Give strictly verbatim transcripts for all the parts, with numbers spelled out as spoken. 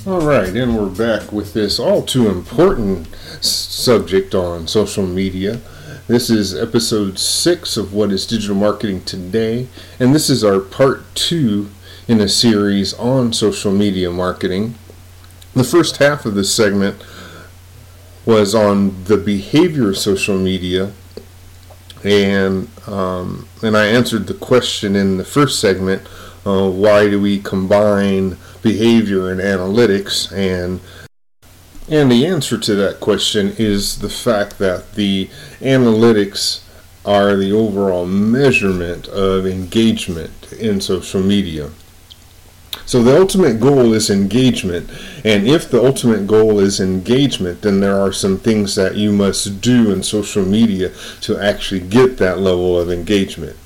All right, and we're back with this all too important s- subject on social media. This is episode six of What is Digital Marketing Today, and this is our part two in a series on social media marketing. The first half of this segment was on the behavior of social media, and um, and I answered the question in the first segment, uh, why do we combine behavior and analytics, and and the answer to that question is the fact that the analytics are the overall measurement of engagement in social media. So the ultimate goal is engagement, and if the ultimate goal is engagement, then there are some things that you must do in social media to actually get that level of engagement.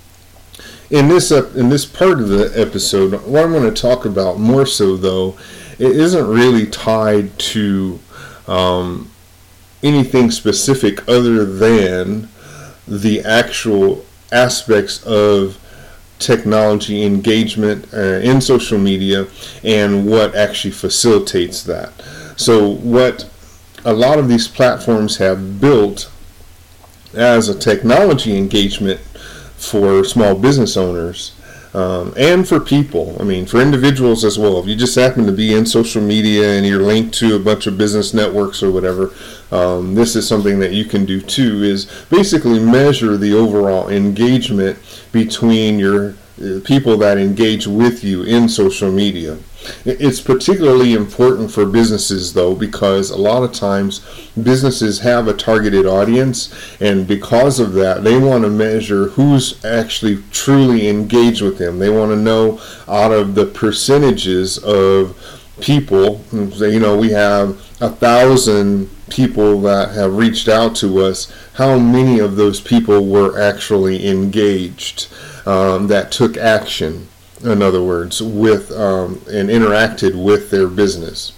In this uh, in this part of the episode, what I'm going to talk about more so, though, it isn't really tied to um, anything specific other than the actual aspects of technology engagement uh, in social media and what actually facilitates that. So what a lot of these platforms have built as a technology engagement for small business owners um, and for people, I mean for individuals as well. If you just happen to be in social media and you're linked to a bunch of business networks or whatever, um, this is something that you can do too, is basically measure the overall engagement between your uh, people that engage with you in social media. It's particularly important for businesses, though, because a lot of times businesses have a targeted audience, and because of that, they want to measure who's actually truly engaged with them. They want to know out of the percentages of people, you know, we have a thousand people that have reached out to us, how many of those people were actually engaged, um, that took action, in other words, with um, and interacted with their business.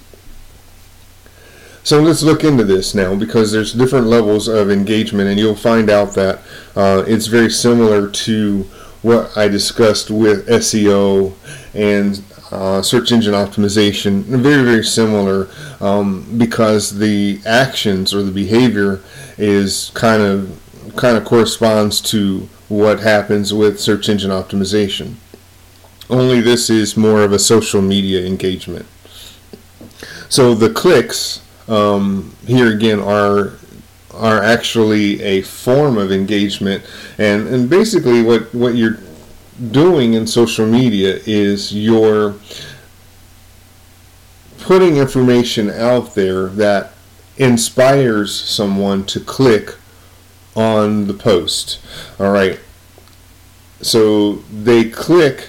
So let's look into this now, because there's different levels of engagement, and you'll find out that uh, it's very similar to what I discussed with S E O and uh, search engine optimization. Very, very similar, um, because the actions or the behavior is kind of kind of corresponds to what happens with search engine optimization. Only this is more of a social media engagement. So the clicks um, here again are are actually a form of engagement, and, and basically what, what you're doing in social media is you're putting information out there that inspires someone to click on the post. All right. So they click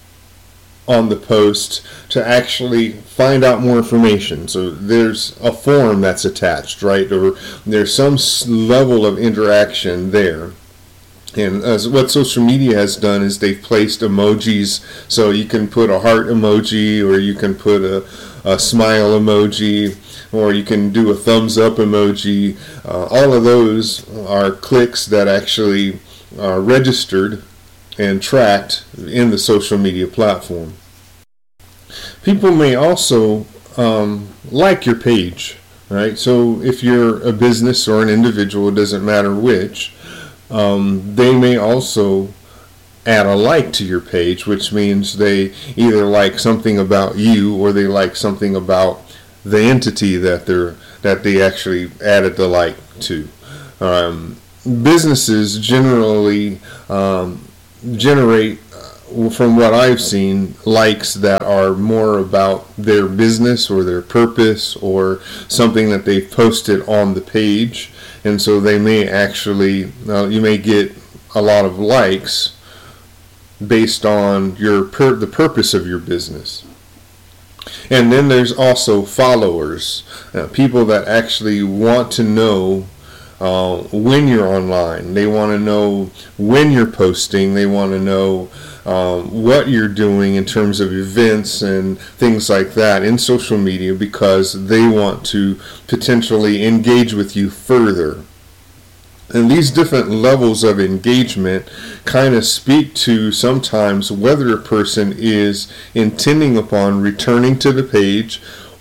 on the post to actually find out more information. So there's a form that's attached, right? Or there's some level of interaction there. And as what social media has done is they've placed emojis, so you can put a heart emoji, or you can put a, a smile emoji, or you can do a thumbs up emoji. Uh, all of those are clicks that actually are registered and tracked in the social media platform. People may also um, like your page, right? So if you're a business or an individual, it doesn't matter which, um, they may also add a like to your page, which means they either like something about you or they like something about the entity that they're that they actually added the like to. Um, businesses generally um, generate, from what I've seen, likes that are more about their business or their purpose or something that they've posted on the page, and so they may actually uh, you may get a lot of likes based on your per- the purpose of your business. And then there's also followers, uh, people that actually want to know uh, when you're online. They want to know when you're posting. They want to know um, what you're doing in terms of events and things like that in social media, because they want to potentially engage with you further. And these different levels of engagement kind of speak to sometimes whether a person is intending upon returning to the page,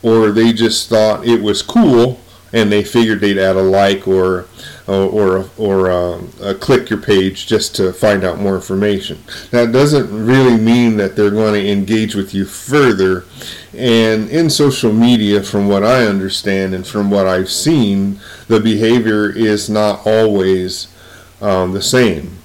or they just thought it was cool and they figured they'd add a like or or or um, uh, click your page just to find out more information. That doesn't really mean that they're going to engage with you further. And in social media, from what I understand and from what I've seen, the behavior is not always um, the same.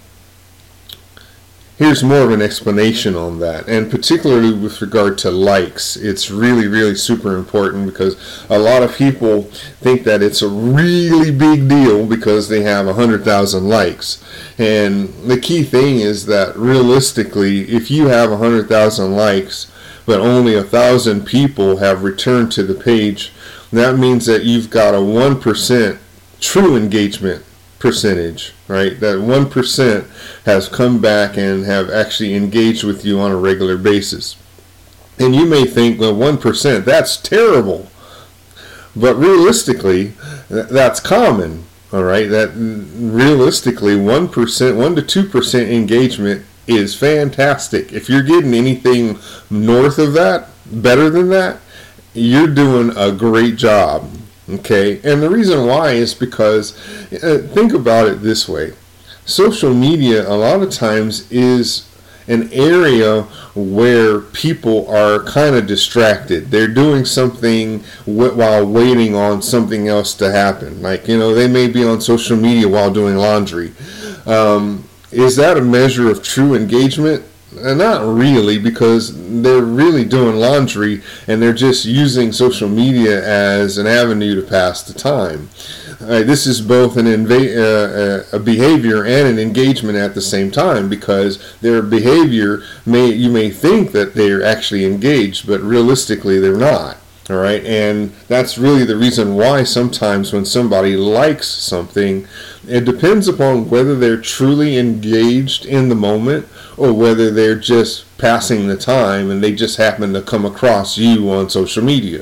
Here's more of an explanation on that, and particularly with regard to likes. It's really, really super important because a lot of people think that it's a really big deal because they have one hundred thousand likes. And the key thing is that realistically, if you have one hundred thousand likes, but only one thousand people have returned to the page, that means that you've got a one percent true engagement percentage, right? That one percent has come back and have actually engaged with you on a regular basis. And you may think, well, one percent, that's terrible. But realistically, that's common, all right? That realistically, one percent, one to two percent engagement is fantastic. If you're getting anything north of that, better than that, you're doing a great job. Okay, and the reason why is because, uh, think about it this way. Social media a lot of times is an area where people are kind of distracted. They're doing something w- while waiting on something else to happen. Like, you know, they may be on social media while doing laundry. Um, is that a measure of true engagement? Uh, not really, because they're really doing laundry and they're just using social media as an avenue to pass the time. Uh, this is both an inva- uh, a behavior and an engagement at the same time, because their behavior may you may think that they're actually engaged, but realistically they're not. All right, and that's really the reason why sometimes when somebody likes something, it depends upon whether they're truly engaged in the moment or whether they're just passing the time and they just happen to come across you on social media.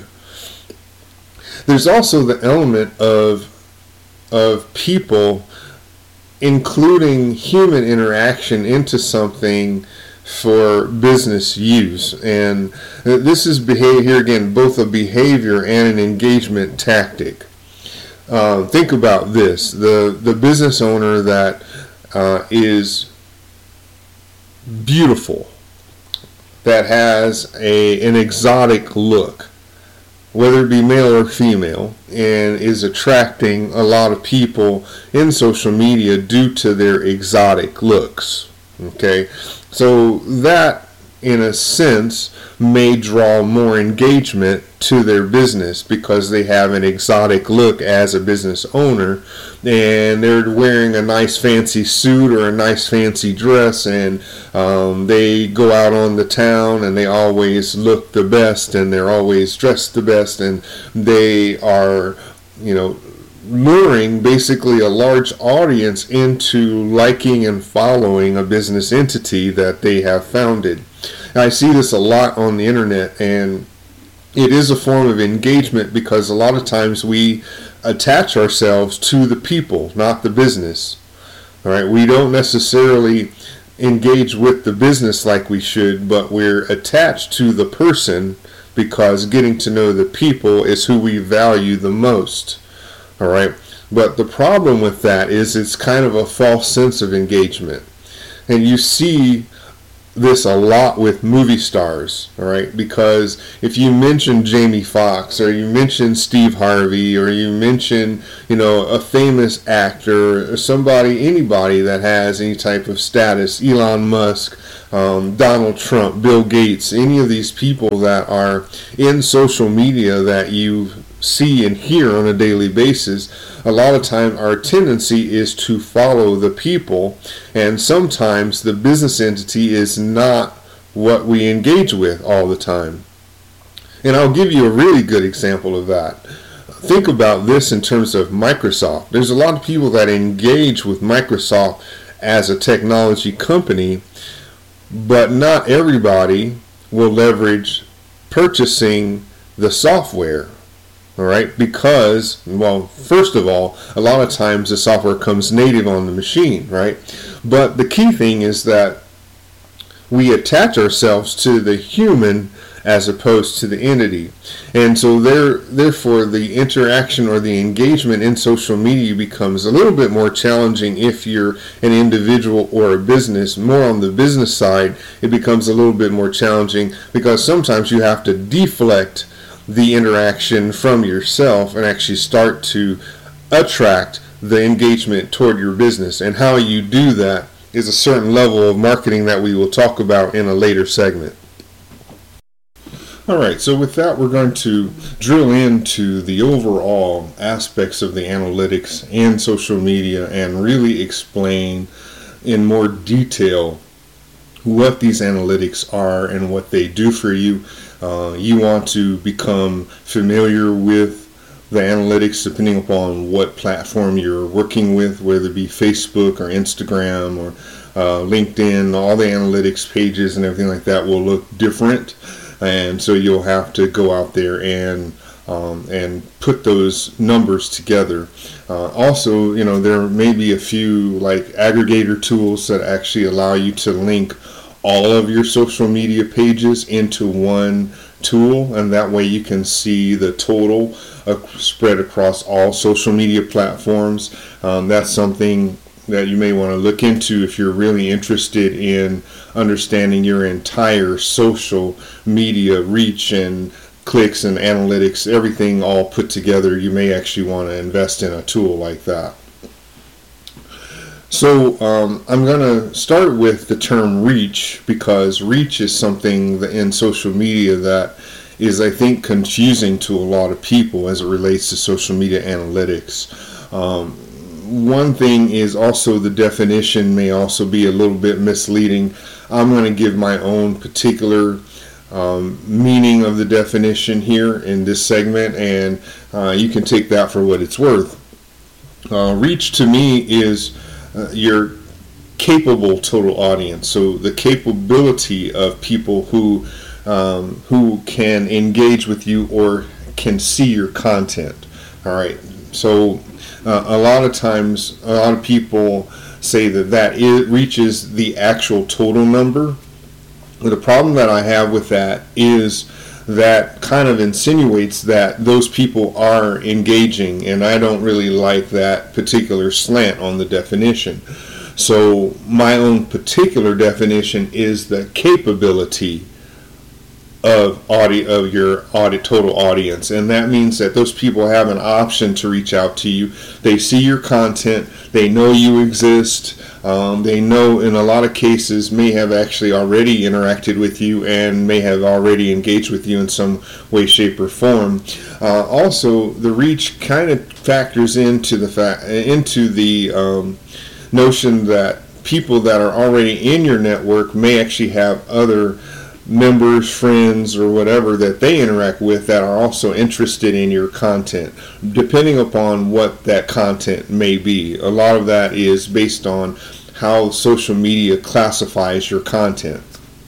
There's also the element of of people including human interaction into something for business use, and this is behavior again, both a behavior and an engagement tactic. Uh, think about this: the the business owner that uh, is beautiful, that has a an exotic look, whether it be male or female, and is attracting a lot of people in social media due to their exotic looks. Okay, so that, in a sense, may draw more engagement to their business because they have an exotic look as a business owner, and they're wearing a nice fancy suit or a nice fancy dress, and um, they go out on the town and they always look the best and they're always dressed the best, and they are, you know, luring basically a large audience into liking and following a business entity that they have founded. And I see this a lot on the internet, and it is a form of engagement because a lot of times we attach ourselves to the people, not the business. All right, we don't necessarily engage with the business like we should, but we're attached to the person because getting to know the people is who we value the most. All right, but the problem with that is it's kind of a false sense of engagement, and you see this a lot with movie stars. All right, because if you mention Jamie Foxx or you mention Steve Harvey or you mention, you know, a famous actor or somebody, anybody that has any type of status, Elon Musk, um, Donald Trump, Bill Gates, any of these people that are in social media that you see and hear on a daily basis, a lot of time our tendency is to follow the people, and sometimes the business entity is not what we engage with all the time. And I'll give you a really good example of that. Think about this in terms of Microsoft. There's a lot of people that engage with Microsoft as a technology company, but not everybody will leverage purchasing the software. All right, because, well, first of all, a lot of times the software comes native on the machine, right? But the key thing is that we attach ourselves to the human as opposed to the entity. And so there, therefore, the interaction or the engagement in social media becomes a little bit more challenging if you're an individual or a business. More on the business side, it becomes a little bit more challenging because sometimes you have to deflect the interaction from yourself and actually start to attract the engagement toward your business. And how you do that is a certain level of marketing that we will talk about in a later segment. All right, so with that, we're going to drill into the overall aspects of the analytics and social media and really explain in more detail what these analytics are and what they do for you. Uh, you want to become familiar with the analytics depending upon what platform you're working with, whether it be Facebook or Instagram or uh, LinkedIn. All the analytics pages and everything like that will look different, and so you'll have to go out there and um, and put those numbers together. Uh, also, you know, there may be a few like aggregator tools that actually allow you to link all of your social media pages into one tool, and that way you can see the total uh, spread across all social media platforms. Um, that's something that you may want to look into if you're really interested in understanding your entire social media reach and clicks and analytics, everything all put together. You may actually want to invest in a tool like that. So um, I'm going to start with the term reach, because reach is something that in social media that is, I think, confusing to a lot of people as it relates to social media analytics. Um, one thing is also the definition may also be a little bit misleading. I'm going to give my own particular um, meaning of the definition here in this segment, and uh, you can take that for what it's worth. Uh, reach to me is Uh, your capable total audience, so the capability of people who um, who can engage with you or can see your content. All right, so uh, a lot of times, a lot of people say that that it reaches the actual total number. But the problem that I have with that is that kind of insinuates that those people are engaging, and I don't really like that particular slant on the definition. So my own particular definition is the capability of audi- of your audit total audience, and that means that those people have an option to reach out to you. They see your content, they know you exist, um, they know in a lot of cases may have actually already interacted with you and may have already engaged with you in some way, shape, or form. Uh, also, the reach kind of factors into the fa- into the um, notion that people that are already in your network may actually have other members, friends, or whatever that they interact with that are also interested in your content, depending upon what that content may be. A lot of that is based on how social media classifies your content.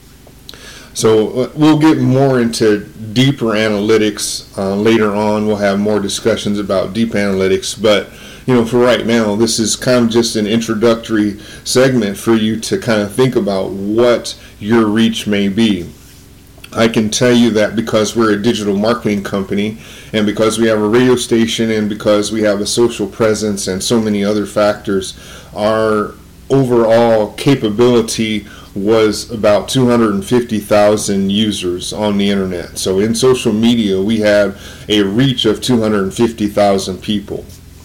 So uh, we'll get more into deeper analytics uh, later on. We'll have more discussions about deep analytics, but you know, for right now, this is kind of just an introductory segment for you to kind of think about what your reach may be. I can tell you that because we're a digital marketing company, and because we have a radio station, and because we have a social presence and so many other factors, our overall capability was about two hundred fifty thousand users on the internet. So in social media, we have a reach of two hundred fifty thousand people.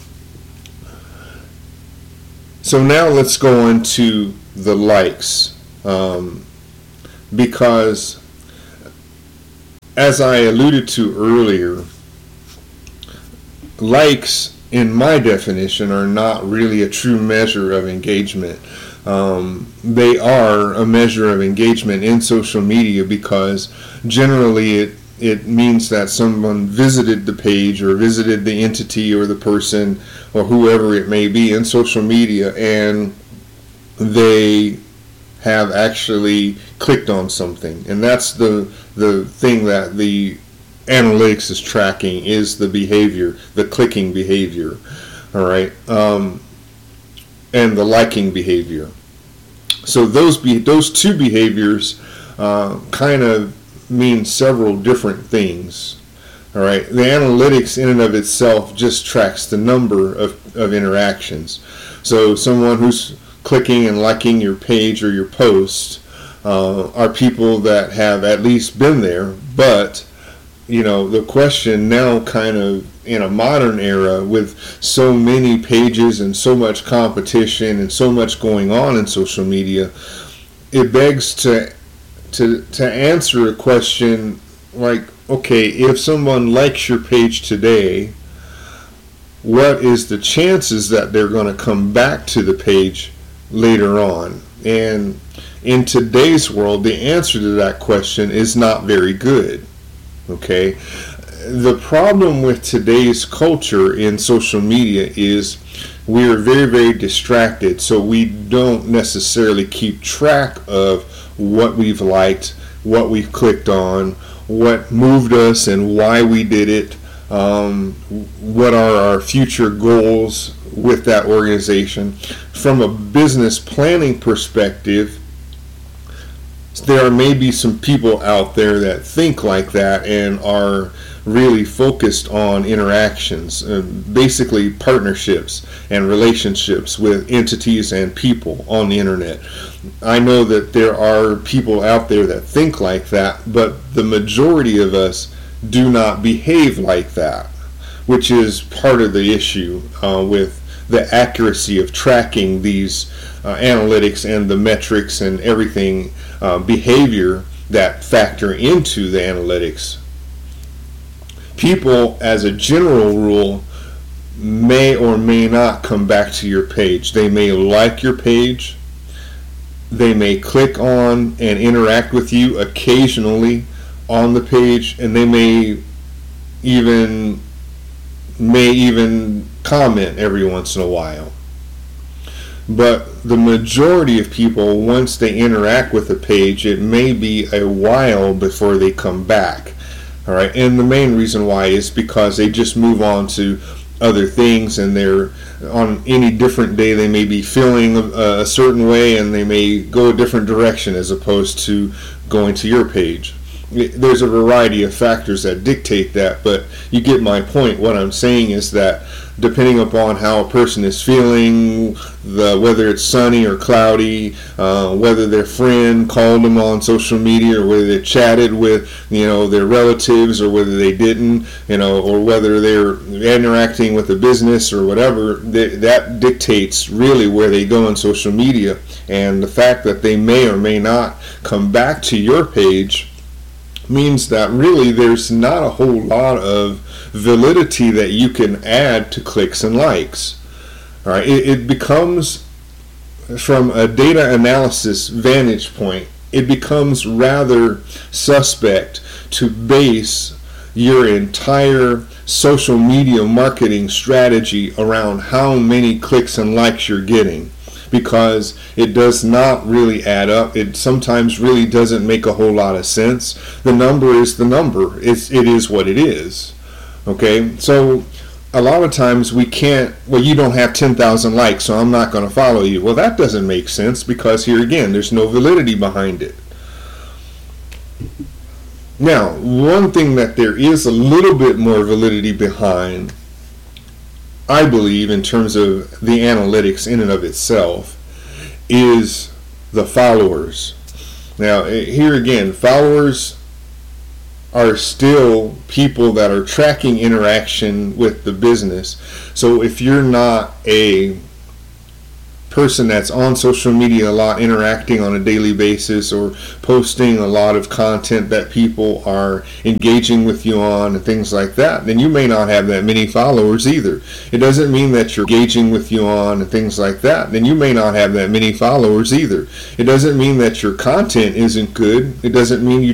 So now let's go into the likes, um, because as I alluded to earlier, likes in my definition are not really a true measure of engagement. Um, they are a measure of engagement in social media because generally it it means that someone visited the page or visited the entity or the person or whoever it may be in social media, and they have actually clicked on something. And that's the the thing that the analytics is tracking, is the behavior, the clicking behavior, all right, um, and the liking behavior. So those be those two behaviors uh, kind of mean several different things. All right, the analytics in and of itself just tracks the number of, of interactions. So someone who's clicking and liking your page or your post uh, are people that have at least been there. But you know, the question now, kind of in a modern era with so many pages and so much competition and so much going on in social media, it begs to to to answer a question like, okay, if someone likes your page today, what is the chances that they're going to come back to the page later on? And in today's world, the answer to that question is not very good. Okay? The problem with today's culture in social media is we are very, very distracted, so we don't necessarily keep track of what we've liked, what we've clicked on, what moved us and why we did it, um, what are our future goals with that organization. From a business planning perspective, there may be some people out there that think like that and are really focused on interactions, uh, basically partnerships and relationships with entities and people on the internet. I know that there are people out there that think like that, but the majority of us do not behave like that, which is part of the issue uh, with the accuracy of tracking these uh, analytics and the metrics and everything, uh, behavior that factor into the analytics. People, as a general rule, may or may not come back to your page. They may like your page. They may click on and interact with you occasionally on the page, and they may even may even comment every once in a while. But the majority of people, once they interact with the page, it may be a while before they come back. All right, and the main reason why is because they just move on to other things, and they're on any different day they may be feeling a, a certain way, and they may go a different direction as opposed to going to your page. There's a variety of factors that dictate that, but you get my point. What I'm saying is that depending upon how a person is feeling, the whether it's sunny or cloudy, uh, whether their friend called them on social media, or whether they chatted with, you know, their relatives, or whether they didn't, you know, or whether they're interacting with a business or whatever, th- that dictates really where they go on social media. And the fact that they may or may not come back to your page means that really there's not a whole lot of validity that you can add to clicks and likes. All right, it, it becomes, from a data analysis vantage point, it becomes rather suspect to base your entire social media marketing strategy around how many clicks and likes you're getting, because it does not really add up. It sometimes really doesn't make a whole lot of sense. The number is the number. It's, it is what it is. Okay, so a lot of times we can't, well, you don't have ten thousand likes, so I'm not going to follow you. Well, that doesn't make sense, because here again, there's no validity behind it. Now, one thing that there is a little bit more validity behind, I believe, in terms of the analytics in and of itself, is the followers. Now, here again, followers are still people that are tracking interaction with the business. So if you're not a person that's on social media a lot, interacting on a daily basis, or posting a lot of content that people are engaging with you on and things like that, then you may not have that many followers either. It doesn't mean that you're engaging with you on and things like that, then you may not have that many followers either. It doesn't mean that your content isn't good. It doesn't mean you